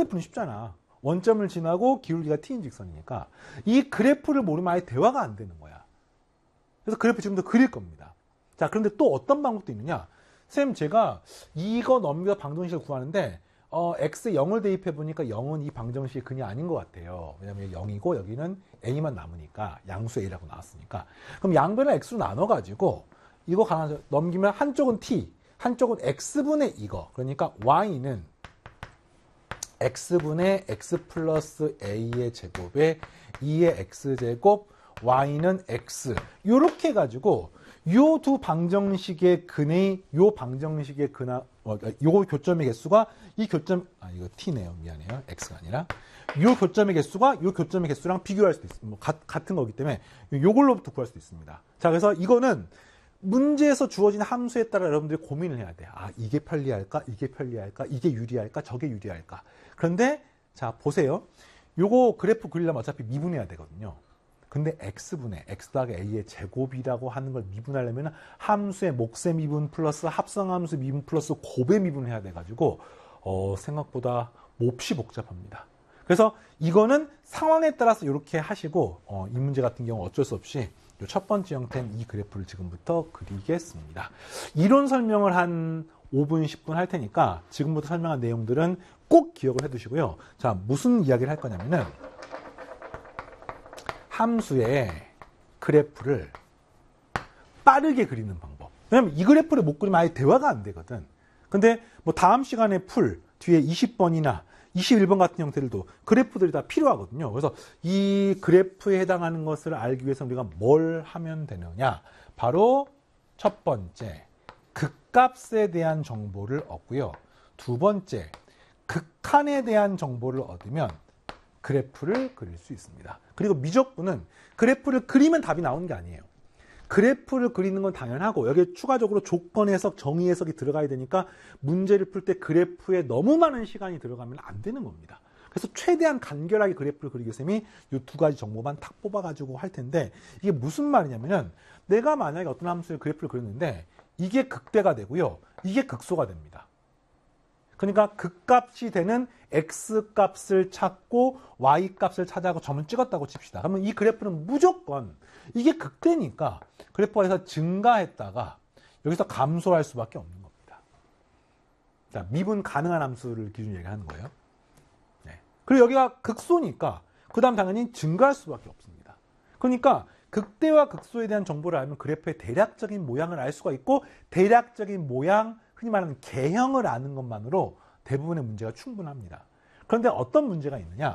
그래프는 쉽잖아. 원점을 지나고 기울기가 t인 직선이니까 이 그래프를 모르면 아예 대화가 안 되는 거야. 그래서 그래프 지금부터 그릴 겁니다. 자, 그런데 또 어떤 방법도 있느냐? 쌤, 제가 이거 넘겨 방정식을 구하는데 x에 0을 대입해 보니까 0은 이 방정식의 근이 아닌 것 같아요. 왜냐면 0이고 여기는 a만 남으니까 양수 a라고 나왔으니까. 그럼 양변을 x로 나눠가지고 이거 넘기면 한쪽은 t, 한쪽은 x분의 이거. 그러니까 y는 x분의 x 플러스 a의 제곱에 2의 x제곱, y는 x. 요렇게 해가지고 요 두 방정식의 근의 요 방정식의 근하 요 교점의 개수가 이 교점 이거 t네요. 미안해요. x가 아니라 요 교점의 개수가 요 교점의 개수랑 비교할 수도 있습니다. 뭐 같은 거기 때문에 요걸로부터 구할 수도 있습니다. 자, 그래서 이거는 문제에서 주어진 함수에 따라 여러분들이 고민을 해야 돼요. 아, 이게 편리할까? 이게 편리할까? 이게 유리할까? 저게 유리할까? 그런데 자, 보세요. 요거 그래프 그리려면 어차피 미분해야 되거든요. 근데 x분의 x 더하기 a의 제곱이라고 하는 걸 미분하려면 함수의 몫의 미분 플러스 합성함수 미분 플러스 곱의 미분을 해야 돼가지고 생각보다 몹시 복잡합니다. 그래서 이거는 상황에 따라서 이렇게 하시고 이 문제 같은 경우 어쩔 수 없이 첫 번째 형태인 이 그래프를 지금부터 그리겠습니다. 이론 설명을 한 5분, 10분 할 테니까 지금부터 설명한 내용들은 꼭 기억을 해두시고요. 자, 무슨 이야기를 할 거냐면은 함수의 그래프를 빠르게 그리는 방법. 왜냐면 이 그래프를 못 그리면 아예 대화가 안 되거든. 근데 뭐 다음 시간에 뒤에 20번이나 21번 같은 형태들도 그래프들이 다 필요하거든요. 그래서 이 그래프에 해당하는 것을 알기 위해서 우리가 뭘 하면 되느냐. 바로 첫 번째, 극값에 대한 정보를 얻고요. 두 번째, 극한에 대한 정보를 얻으면 그래프를 그릴 수 있습니다. 그리고 미적분은 그래프를 그리면 답이 나오는 게 아니에요. 그래프를 그리는 건 당연하고 여기에 추가적으로 조건 해석, 정의 해석이 들어가야 되니까 문제를 풀 때 그래프에 너무 많은 시간이 들어가면 안 되는 겁니다. 그래서 최대한 간결하게 그래프를 그리기 위해서 이 두 가지 정보만 탁 뽑아가지고 할 텐데 이게 무슨 말이냐면은 내가 만약에 어떤 함수의 그래프를 그렸는데 이게 극대가 되고요. 이게 극소가 됩니다. 그러니까 극값이 되는 x값을 찾고 y값을 찾아고 점을 찍었다고 칩시다. 그러면 이 그래프는 무조건 이게 극대니까 그래프가 여기서 증가했다가 여기서 감소할 수밖에 없는 겁니다. 자, 미분 가능한 함수를 기준으로 얘기하는 거예요. 네. 그리고 여기가 극소니까 그 다음 당연히 증가할 수밖에 없습니다. 그러니까 극대와 극소에 대한 정보를 알면 그래프의 대략적인 모양을 알 수가 있고 대략적인 모양, 흔히 말하는 개형을 아는 것만으로 대부분의 문제가 충분합니다. 그런데 어떤 문제가 있느냐?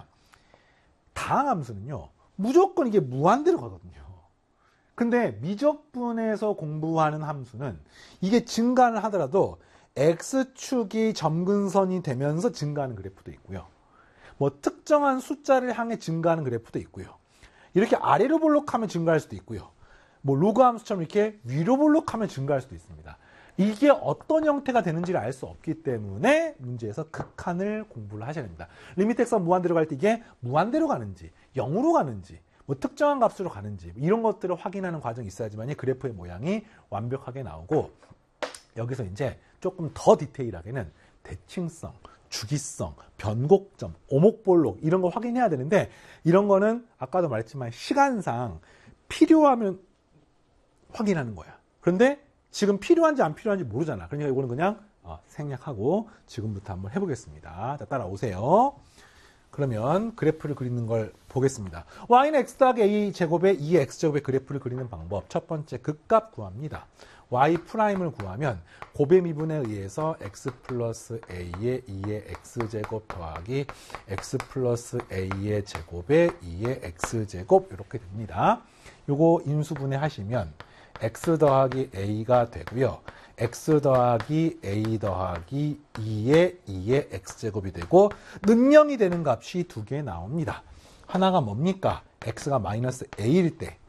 다항함수는요, 무조건 이게 무한대로 가거든요. 근데 미적분에서 공부하는 함수는 이게 증가를 하더라도 x축이 점근선이 되면서 증가하는 그래프도 있고요. 뭐 특정한 숫자를 향해 증가하는 그래프도 있고요. 이렇게 아래로 볼록하면 증가할 수도 있고요. 뭐 로그 함수처럼 이렇게 위로 볼록하면 증가할 수도 있습니다. 이게 어떤 형태가 되는지를 알 수 없기 때문에 문제에서 극한을 공부를 하셔야 됩니다. 리미트 x가 무한대로 갈 때 이게 무한대로 가는지 0으로 가는지 뭐 특정한 값으로 가는지 이런 것들을 확인하는 과정이 있어야지만 그래프의 모양이 완벽하게 나오고 여기서 이제 조금 더 디테일하게는 대칭성, 주기성, 변곡점, 오목볼록 이런 거 확인해야 되는데 이런 거는 아까도 말했지만 시간상 필요하면 확인하는 거야. 그런데 지금 필요한지 안 필요한지 모르잖아. 그러니까 이거는 그냥 생략하고 지금부터 한번 해보겠습니다. 자, 따라오세요. 그러면 그래프를 그리는 걸 보겠습니다. y는 x 더하기 a 제곱에 2의 x제곱의 그래프를 그리는 방법. 첫 번째, 극값 구합니다. y 프라임을 구하면 곱의 미분에 의해서 x 플러스 a의 2의 x제곱 더하기 x 플러스 a의 제곱에 2의 x제곱 이렇게 됩니다. 요거 인수분해 하시면 x 더하기 a가 되고요. x 더하기 a 더하기 2의 x제곱이 되고 능령이 되는 값이 두 개 나옵니다. 하나가 뭡니까? x가 마이너스 a일 때.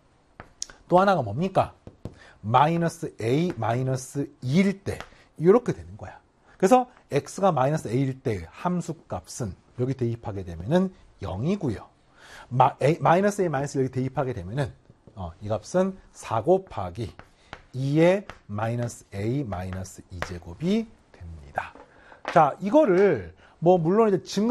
또 하나가 뭡니까? 마이너스 a 마이너스 2일 때. 이렇게 되는 거야. 그래서 x가 마이너스 a일 때 함수값은 여기 대입하게 되면은 0이고요. 마이너스 a 마이너스 여기 대입하게 되면은 이 값은 4 곱하기 2의 마이너스 a 마이너스 2제곱이 됩니다. 자, 이거를 물론 이제 증가